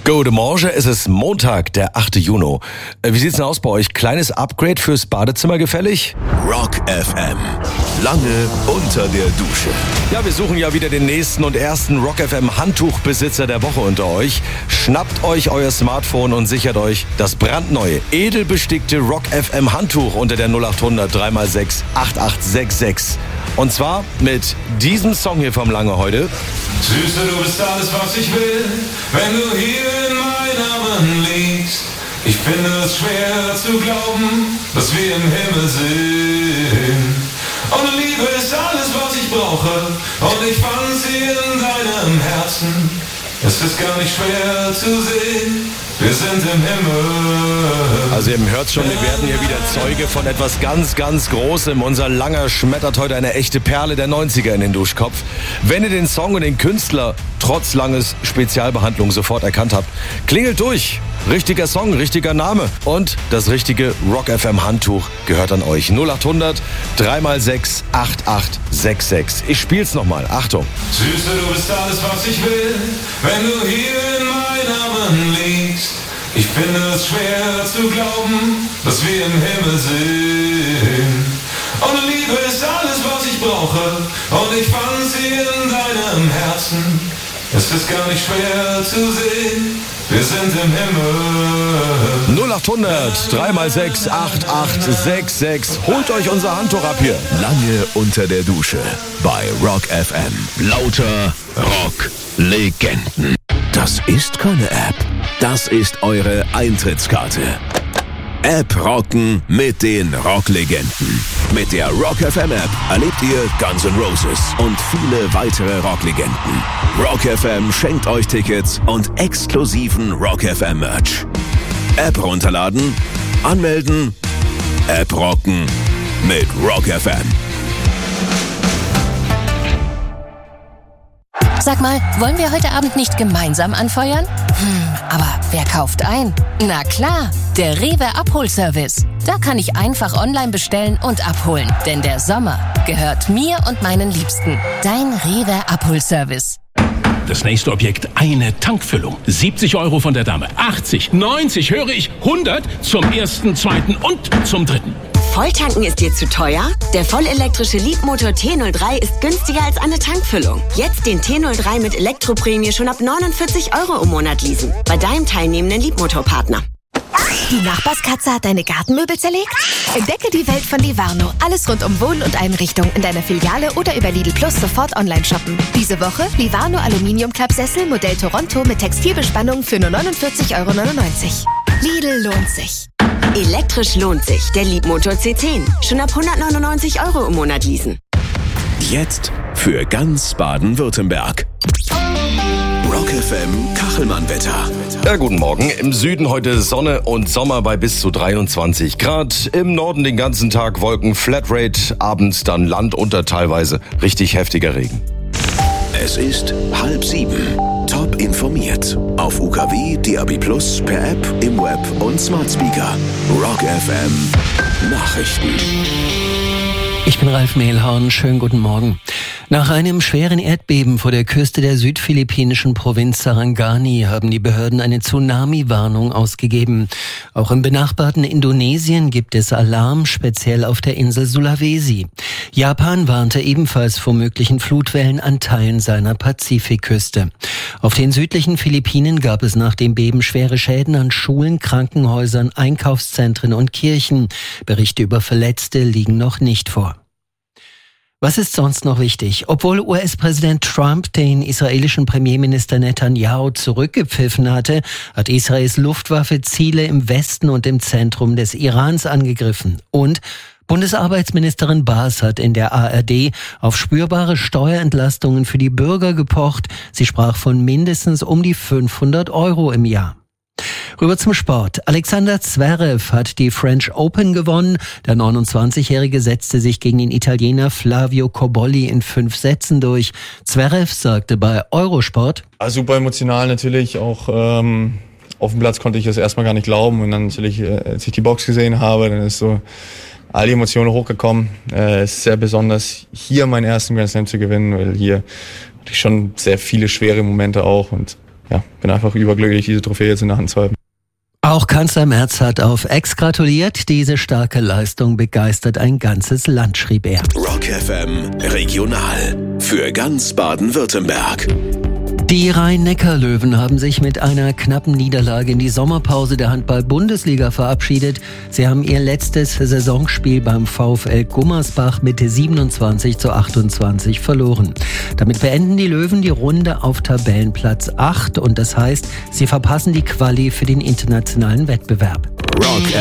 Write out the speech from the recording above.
Guten Morgen, es ist Montag, der 8. Juni. Wie sieht's denn aus bei euch? Kleines Upgrade fürs Badezimmer gefällig? Rock FM. Lange unter der Dusche. Ja, wir suchen ja wieder den nächsten und ersten Rock FM Handtuchbesitzer der Woche unter euch. Schnappt euch euer Smartphone und sichert euch das brandneue, edelbestickte Rock FM Handtuch unter der 0800 3x6 8866. Und zwar mit diesem Song hier vom Lange heute. Süße, du bist alles, was ich will, wenn du hier in meinen Armen liegst. Ich finde es schwer zu glauben, dass wir im Himmel sind. Und Liebe ist alles, was ich brauche, und ich fand sie in deinem Herzen. Es ist gar nicht schwer zu sehen, wir sind im Himmel. Also ihr hört schon, wir werden hier wieder Zeuge von etwas ganz, ganz Großem. Unser Langer schmettert heute eine echte Perle der 90er in den Duschkopf. Wenn ihr den Song und den Künstler trotz Langes Spezialbehandlung sofort erkannt habt, klingelt durch. Richtiger Song, richtiger Name. Und das richtige Rock FM Handtuch gehört an euch. 0800 3x6 8866. Ich spiel's nochmal. Achtung. Süße, du bist alles, was ich will, wenn du hier in meinen Armen liegst. Ich finde es schwer zu glauben, dass wir im Himmel sind. Und Liebe ist alles, was ich brauche, und ich fand sie in deinem Herzen. Es ist gar nicht schwer zu sehen, wir sind im Himmel. 0800 3x6 8866. Holt euch unser Handtuch ab hier. Lange unter der Dusche bei Rock FM. Lauter Rock-Legenden. Das ist keine App. Das ist eure Eintrittskarte. App rocken mit den Rocklegenden. Mit der Rock FM App erlebt ihr Guns N' Roses und viele weitere Rocklegenden. Rock FM schenkt euch Tickets und exklusiven Rock FM Merch. App runterladen, anmelden, App rocken mit Rock FM. Sag mal, wollen wir heute Abend nicht gemeinsam anfeuern? Aber wer kauft ein? Na klar, der Rewe Abholservice. Da kann ich einfach online bestellen und abholen. Denn der Sommer gehört mir und meinen Liebsten. Dein Rewe Abholservice. Das nächste Objekt, eine Tankfüllung. 70 € von der Dame, 80, 90, höre ich, 100 zum ersten, zweiten und zum dritten. Volltanken ist dir zu teuer? Der vollelektrische Leapmotor T03 ist günstiger als eine Tankfüllung. Jetzt den T03 mit Elektroprämie schon ab 49 € im Monat leasen. Bei deinem teilnehmenden Leapmotor-Partner. Die Nachbarskatze hat deine Gartenmöbel zerlegt? Entdecke die Welt von Livarno. Alles rund um Wohn- und Einrichtung in deiner Filiale oder über Lidl Plus sofort online shoppen. Diese Woche Livarno Aluminiumklappsessel Modell Toronto mit Textilbespannung für nur 49,99 €. Lidl lohnt sich. Elektrisch lohnt sich. Der Leapmotor C10. Schon ab 199 € im Monat leasen. Jetzt für ganz Baden-Württemberg. Rock FM Kachelmann-Wetter. Ja, guten Morgen. Im Süden heute Sonne und Sommer bei bis zu 23 Grad. Im Norden den ganzen Tag Wolken, Flatrate, abends dann Land unter teilweise richtig heftiger Regen. Es ist 6:30. Top informiert. Auf UKW, DAB+, per App, im Web und Smart Speaker. Rock FM Nachrichten. Ich bin Ralf Mehlhorn, schönen guten Morgen. Nach einem schweren Erdbeben vor der Küste der südphilippinischen Provinz Sarangani haben die Behörden eine Tsunami-Warnung ausgegeben. Auch im benachbarten Indonesien gibt es Alarm, speziell auf der Insel Sulawesi. Japan warnte ebenfalls vor möglichen Flutwellen an Teilen seiner Pazifikküste. Auf den südlichen Philippinen gab es nach dem Beben schwere Schäden an Schulen, Krankenhäusern, Einkaufszentren und Kirchen. Berichte über Verletzte liegen noch nicht vor. Was ist sonst noch wichtig? Obwohl US-Präsident Trump den israelischen Premierminister Netanyahu zurückgepfiffen hatte, hat Israels Luftwaffe Ziele im Westen und im Zentrum des Irans angegriffen. Und Bundesarbeitsministerin Baas hat in der ARD auf spürbare Steuerentlastungen für die Bürger gepocht. Sie sprach von mindestens um die 500 € im Jahr. Rüber zum Sport. Alexander Zverev hat die French Open gewonnen. Der 29-Jährige setzte sich gegen den Italiener Flavio Cobolli in 5 Sätzen durch. Zverev sagte bei Eurosport: Super emotional natürlich, auch auf dem Platz konnte ich das erstmal gar nicht glauben. Und dann natürlich, als ich die Box gesehen habe, dann ist so all die Emotionen hochgekommen. Es ist sehr besonders, hier meinen ersten Grand Slam zu gewinnen, weil hier hatte ich schon sehr viele schwere Momente auch und bin einfach überglücklich, diese Trophäe jetzt in der Hand zu haben. Auch Kanzler Merz hat auf X gratuliert. Diese starke Leistung begeistert ein ganzes Land, schrieb er. Rock FM Regional für ganz Baden-Württemberg. Die Rhein-Neckar-Löwen haben sich mit einer knappen Niederlage in die Sommerpause der Handball-Bundesliga verabschiedet. Sie haben ihr letztes Saisonspiel beim VfL Gummersbach mit 27:28 verloren. Damit beenden die Löwen die Runde auf Tabellenplatz 8 und das heißt, sie verpassen die Quali für den internationalen Wettbewerb. Rock